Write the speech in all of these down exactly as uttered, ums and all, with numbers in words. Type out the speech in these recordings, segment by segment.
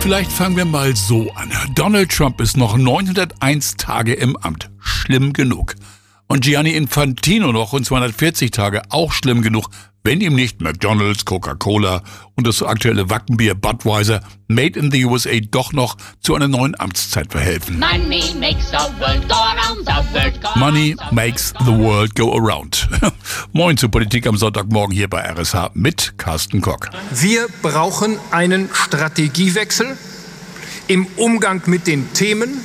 Vielleicht fangen wir mal so an. Donald Trump ist noch neunhunderteins Tage im Amt. Schlimm genug. Und Gianni Infantino noch rund zweihundertvierzig Tage. Auch schlimm genug, wenn ihm nicht McDonald's, Coca-Cola und das aktuelle Wackenbier Budweiser Made in the U S A doch noch zu einer neuen Amtszeit verhelfen. Money makes the world go around, the world go Money makes the world go around. Moin zur Politik am Sonntagmorgen hier bei R S H mit Carsten Kock. Wir brauchen einen Strategiewechsel im Umgang mit den Themen,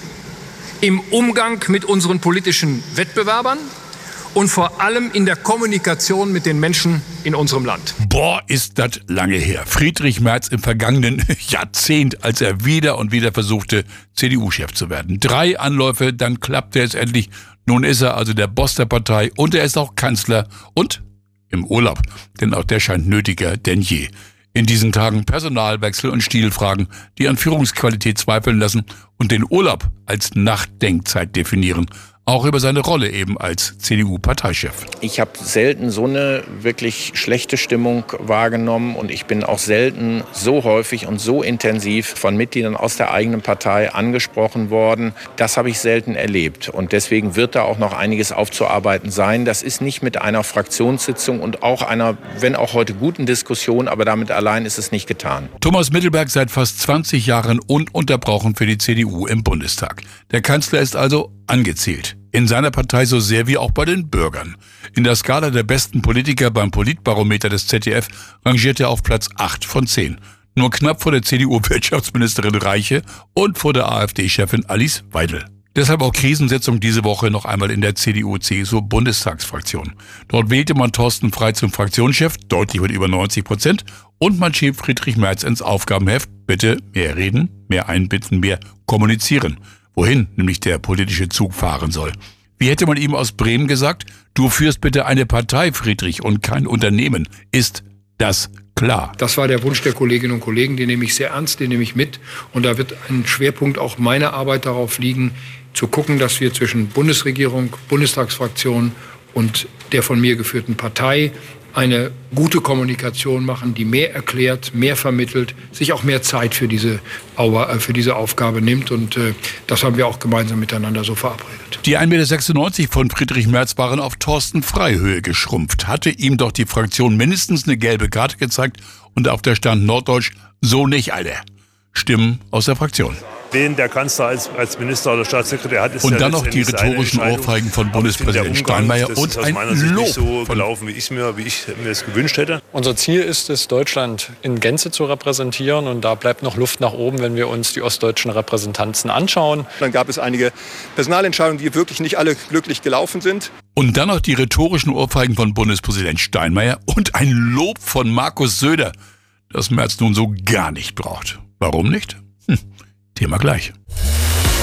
im Umgang mit unseren politischen Wettbewerbern und vor allem in der Kommunikation mit den Menschen in unserem Land. Boah, ist das lange her. Friedrich Merz im vergangenen Jahrzehnt, als er wieder und wieder versuchte, C D U-Chef zu werden. Drei Anläufe, dann klappte es endlich. Nun ist er also der Boss der Partei und er ist auch Kanzler und im Urlaub. Denn auch der scheint nötiger denn je. In diesen Tagen Personalwechsel und Stilfragen, die an Führungsqualität zweifeln lassen und den Urlaub als Nachdenkzeit definieren. Auch über seine Rolle eben als C D U-Parteichef. Ich habe selten so eine wirklich schlechte Stimmung wahrgenommen und ich bin auch selten so häufig und so intensiv von Mitgliedern aus der eigenen Partei angesprochen worden. Das habe ich selten erlebt und deswegen wird da auch noch einiges aufzuarbeiten sein. Das ist nicht mit einer Fraktionssitzung und auch einer, wenn auch heute guten Diskussion, aber damit allein ist es nicht getan. Thomas Mittelberg seit fast zwanzig Jahren ununterbrochen für die C D U im Bundestag. Der Kanzler ist also angezählt. In seiner Partei so sehr wie auch bei den Bürgern. In der Skala der besten Politiker beim Politbarometer des Z D F rangiert er auf Platz acht von zehn. Nur knapp vor der C D U-Wirtschaftsministerin Reiche und vor der AfD-Chefin Alice Weidel. Deshalb auch Krisensitzung diese Woche noch einmal in der C D U-C S U-Bundestagsfraktion. Dort wählte man Thorsten Frey zum Fraktionschef, deutlich mit über neunzig Prozent, und man schiebt Friedrich Merz ins Aufgabenheft. Bitte mehr reden, mehr einbinden, mehr kommunizieren. Wohin nämlich der politische Zug fahren soll. Wie hätte man ihm aus Bremen gesagt, du führst bitte eine Partei, Friedrich, und kein Unternehmen. Ist das klar? Das war der Wunsch der Kolleginnen und Kollegen, den nehme ich sehr ernst, den nehme ich mit. Und da wird ein Schwerpunkt auch meiner Arbeit darauf liegen, zu gucken, dass wir zwischen Bundesregierung, Bundestagsfraktion und der von mir geführten Partei eine gute Kommunikation machen, die mehr erklärt, mehr vermittelt, sich auch mehr Zeit für diese, für diese Aufgabe nimmt. Und äh, das haben wir auch gemeinsam miteinander so verabredet. Die ein Meter sechsundneunzig von Friedrich Merz waren auf Thorsten Frey Höhe geschrumpft. Hatte ihm doch die Fraktion mindestens eine gelbe Karte gezeigt und auf der stand Norddeutsch, so nicht, Alter. Stimmen aus der Fraktion. Wen der Kanzler als, als Minister oder Staatssekretär hat, ist und ja dann noch die rhetorischen Ohrfeigen von Bundespräsident Steinmeier und ein Lob nicht so gelaufen, wie ich mir, wie ich mir es gewünscht hätte. Unser Ziel ist es, Deutschland in Gänze zu repräsentieren und da bleibt noch Luft nach oben, wenn wir uns die ostdeutschen Repräsentanzen anschauen. Dann gab es einige Personalentscheidungen, die wirklich nicht alle glücklich gelaufen sind. Und dann noch die rhetorischen Ohrfeigen von Bundespräsident Steinmeier und ein Lob von Markus Söder, das Merz nun so gar nicht braucht. Warum nicht? Hm, Thema gleich.